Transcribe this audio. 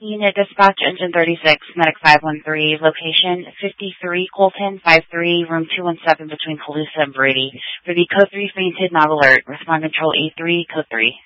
Unit Dispatch Engine 36, Medic 513, location 53 Colton 53, room 217 between Calusa and Brady. For the Code 3 fainted, not alert. Respond control A3, Code 3.